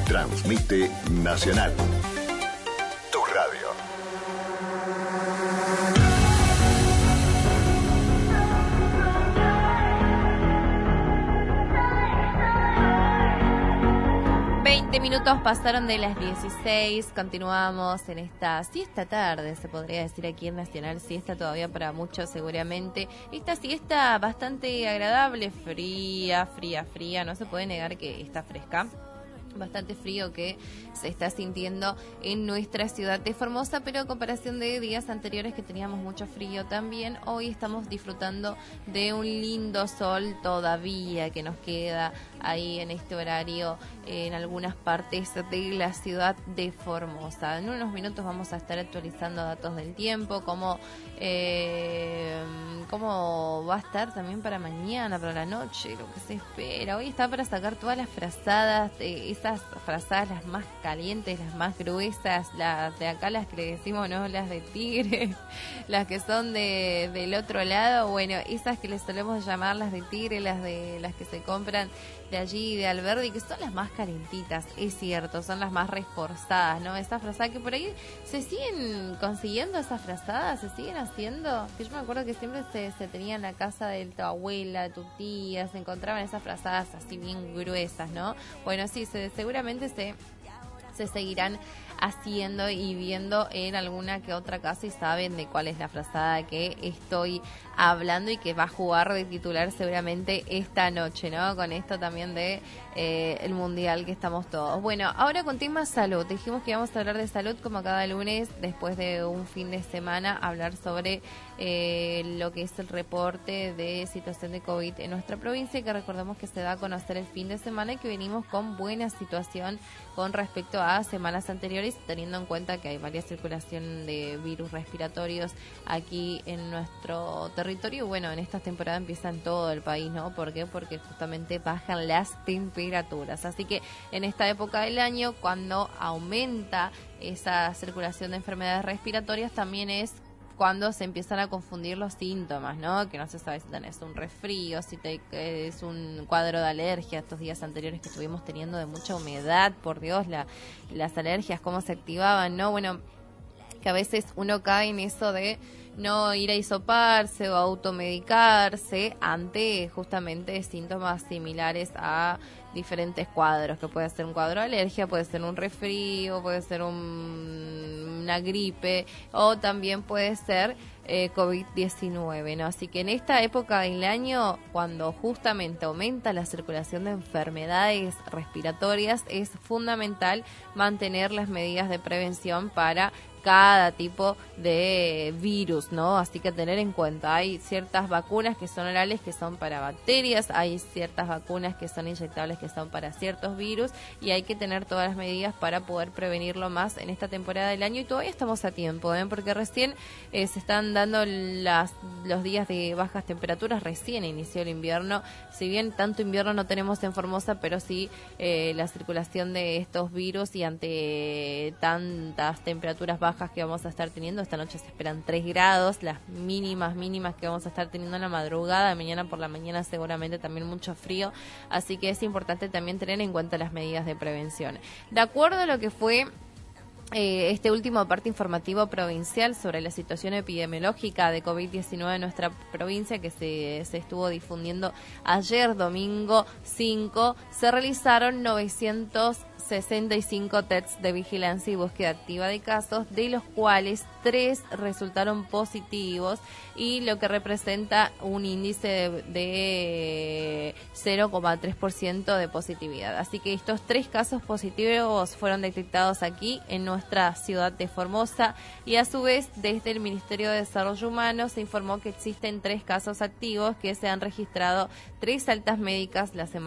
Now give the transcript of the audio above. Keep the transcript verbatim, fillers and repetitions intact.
Transmite Nacional. Tu radio. veinte minutos pasaron de las dieciséis, continuamos en esta siesta tarde, se podría decir aquí en Nacional, siesta todavía para muchos seguramente. Esta siesta bastante agradable, fría, fría, fría, no se puede negar que está fresca. Bastante frío que se está sintiendo en nuestra ciudad de Formosa, pero en comparación de días anteriores que teníamos mucho frío también, hoy estamos disfrutando de un lindo sol todavía que nos queda ahí en este horario en algunas partes de la ciudad de Formosa. En unos minutos vamos a estar actualizando datos del tiempo, cómo, eh, cómo va a estar también para mañana, para la noche, lo que se espera. Hoy está para sacar todas las frazadas, eh, esas frazadas las más calientes, las más gruesas, las de acá, las que le decimos, ¿no? Las de tigre, las que son de del otro lado, bueno, esas que les solemos llamar las de tigre, las de las que se compran de allí, de Alberdi, que son las más calentitas, es cierto, son las más reforzadas, ¿no? Esas frazadas que por ahí se siguen consiguiendo, esas frazadas, se siguen haciendo, que yo me acuerdo que siempre se, se tenía en la casa de tu abuela, de tu tía, se encontraban esas frazadas así bien gruesas, ¿no? Bueno, sí, se, seguramente se, se seguirán haciendo y viendo en alguna que otra casa y saben de cuál es la frazada que estoy hablando y que va a jugar de titular seguramente esta noche, ¿no? Con esto también de eh, el mundial que estamos todos. Bueno, ahora con temas salud. Dijimos que íbamos a hablar de salud como cada lunes después de un fin de semana, hablar sobre eh, lo que es el reporte de situación de COVID en nuestra provincia, que recordemos que se da a conocer el fin de semana y que venimos con buena situación con respecto a semanas anteriores, teniendo en cuenta que hay varias circulación de virus respiratorios aquí en nuestro territorio. Bueno, en esta temporada empieza en todo el país, ¿no? ¿Por qué? Porque justamente bajan las temperaturas. Así que en esta época del año, cuando aumenta esa circulación de enfermedades respiratorias, también es cuando se empiezan a confundir los síntomas, ¿no? Que no se sabe si tenés un resfrío, si te, es un cuadro de alergia, estos días anteriores que estuvimos teniendo de mucha humedad, por Dios, la, las alergias, cómo se activaban, ¿no? Bueno, que a veces uno cae en eso de no ir a hisoparse o automedicarse ante justamente síntomas similares a diferentes cuadros, que puede ser un cuadro de alergia, puede ser un resfrío, puede ser un, una gripe o también puede ser eh, COVID diecinueve, ¿no? Así que en esta época del año, cuando justamente aumenta la circulación de enfermedades respiratorias, es fundamental mantener las medidas de prevención para cada tipo de virus, ¿no? Así que tener en cuenta, hay ciertas vacunas que son orales que son para bacterias, hay ciertas vacunas que son inyectables que son para ciertos virus y hay que tener todas las medidas para poder prevenirlo más en esta temporada del año y todavía estamos a tiempo, ¿eh? Porque recién eh, se están dando las, los días de bajas temperaturas, recién inició el invierno, si bien tanto invierno no tenemos en Formosa, pero sí eh, la circulación de estos virus y ante tantas temperaturas bajas que vamos a estar teniendo, esta noche se esperan tres grados, las mínimas, mínimas que vamos a estar teniendo en la madrugada, mañana por la mañana seguramente también mucho frío, así que es importante también tener en cuenta las medidas de prevención. De acuerdo a lo que fue Eh, este último parte informativo provincial sobre la situación epidemiológica de COVID diecinueve en nuestra provincia que se, se estuvo difundiendo ayer, domingo cinco, se realizaron novecientos sesenta y cinco tests de vigilancia y búsqueda activa de casos, de los cuales tres resultaron positivos y lo que representa un índice de, de cero coma tres por ciento de positividad. Así que estos tres casos positivos fueron detectados aquí en nuestra ciudad de Formosa y a su vez desde el Ministerio de Desarrollo Humano se informó que existen tres casos activos, que se han registrado tres altas médicas la semana